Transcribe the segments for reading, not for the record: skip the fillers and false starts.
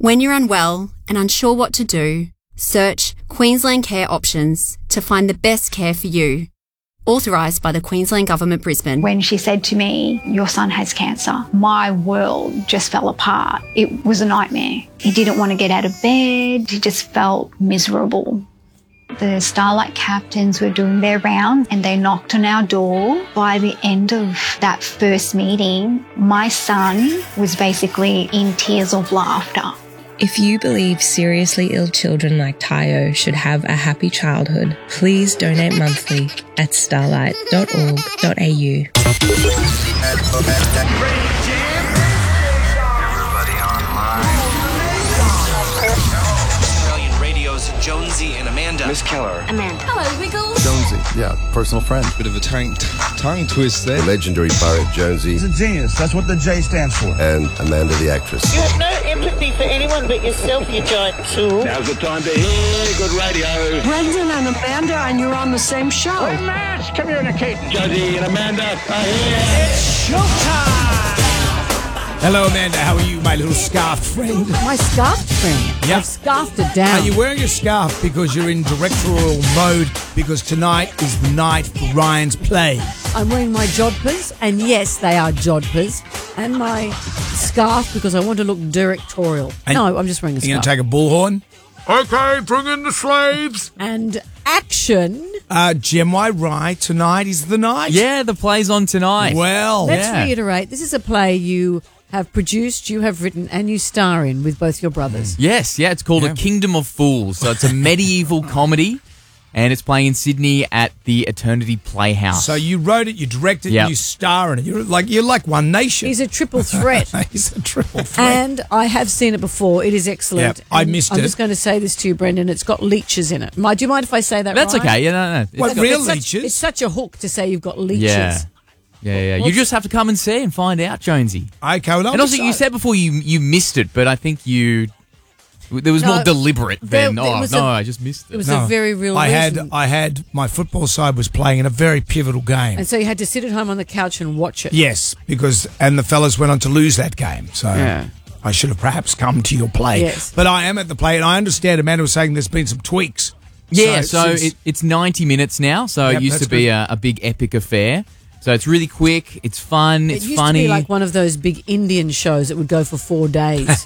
When you're unwell and unsure what to do, search Queensland Care Options to find the best care for you. Authorised by the Queensland Government, Brisbane. When she said to me, "Your son has cancer," my world just fell apart. It was a nightmare. He didn't want to get out of bed. He just felt miserable. The Starlight captains were doing their rounds and they knocked on our door. By the end of that first meeting, my son was basically in tears of laughter. If you believe seriously ill children like Tayo should have a happy childhood, please donate monthly at starlight.org.au. Everybody online. Australian Radio's Jonesy and Amanda. Miss Keller. Amanda. Hello, Wiggles. Jonesy, yeah, personal friend. Bit of a tongue twist there. The legendary poet Jonesy. He's a genius. That's what the J stands for. And Amanda the actress. You have no empathy for anyone but yourself, you giant tool. Now's the time to hear good radio. Brendan and Amanda, and you're on the same show. We're mass communicating. Jonesy and Amanda are here. It's showtime! Hello, Amanda. How are you, my little scarfed friend? My scarfed friend? Yep. I've scarfed it down. Are you wearing your scarf because you're in directorial mode because tonight is the night for Ryan's play? I'm wearing my jodhpurs, and yes, they are jodhpurs, and my scarf because I want to look directorial. And no, I'm just wearing a scarf. You're going to take a bullhorn? Okay, bring in the slaves. And action. Gem Rye, tonight is the night. Yeah, the play's on tonight. Well, let's reiterate. This is a play you have produced, you have written, and you star in with both your brothers. Yes, yeah, it's called A Kingdom of Fools. So it's a medieval comedy, and it's playing in Sydney at the Eternity Playhouse. So you wrote it, you directed it, you star in it. You're like One Nation. He's a triple threat. He's a triple threat. And I have seen it before. It is excellent. Yep, I missed it. I'm just going to say this to you, Brendan. It's got leeches in it. Do you mind if I say that? That's right? okay. Yeah, no. What, real leeches? It's such a hook to say you've got leeches. Yeah. You just have to come and see and find out, Jonesy. Okay, well, and also, you said before you missed it, but I think there was more deliberate than, I just missed it. It was a very real reason. I had, my football side was playing in a very pivotal game. And so you had to sit at home on the couch and watch it. Yes, and the fellas went on to lose that game. So I should have perhaps come to your play. Yes. But I am at the play, and I understand Amanda was saying there's been some tweaks. Yeah, so it's 90 minutes now, so it used to be a big epic affair. So it's really quick, it's fun, it's funny. It used to be like one of those big Indian shows that would go for 4 days.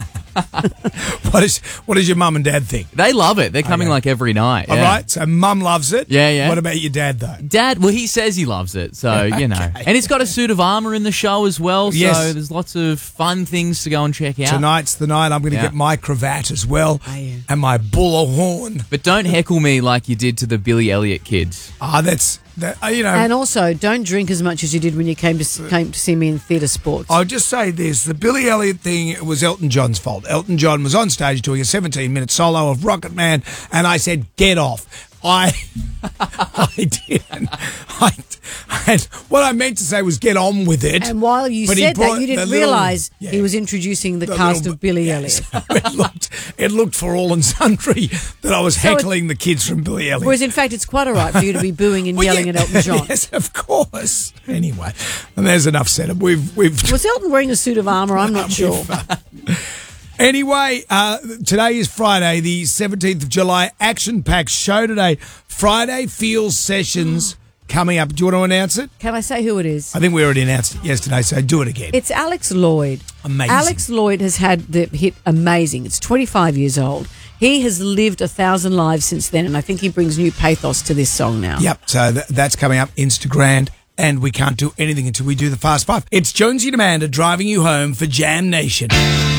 What does your mum and dad think? They love it. They're coming like every night. All right, so mum loves it. Yeah. What about your dad, though? Dad, well, he says he loves it, so, you know. And it's got a suit of armour in the show as well, so there's lots of fun things to go and check out. Tonight's the night. I'm going to get my cravat as well and my bullhorn. But don't heckle me like you did to the Billy Elliot kids. And also, don't drink as much as you did when you came to see me in Theatre Sports. I'll just say this. The Billy Elliot thing was Elton John's fault. Elton John was on stage doing a 17-minute solo of Rocket Man, and I said, get off. I didn't. And what I meant to say was get on with it. And while you said that, you didn't realise he was introducing the cast of Billy Elliot. So it looked for all and sundry that I was heckling the kids from Billy Elliot. Whereas, in fact, it's quite all right for you to be booing and yelling at Elton John. Yes, of course. Anyway, and there's enough said. Was Elton wearing a suit of armour? I'm not sure. Anyway, today is Friday, the 17th of July. Action-packed show today. Friday Feels Sessions coming up. Do you want to announce it? Can I say who it is? I think we already announced it yesterday, so do it again. It's Alex Lloyd. Amazing. Alex Lloyd has had the hit Amazing. It's 25 years old. He has lived 1,000 lives since then, and I think he brings new pathos to this song now. Yep, so that's coming up Instagram. And we can't do anything until we do the Fast Five. It's Jonesy and Amanda driving you home for Jam Nation.